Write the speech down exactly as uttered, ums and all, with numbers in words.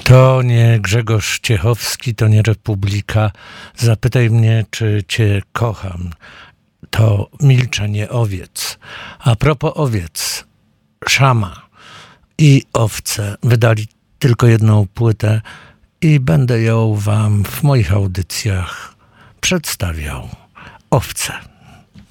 To nie Grzegorz Ciechowski, to nie Republika. Zapytaj mnie, czy cię kocham. To milczenie owiec. A propos owiec, Szama i Owce wydali tylko jedną płytę i będę ją wam w moich audycjach przedstawiał. Owce.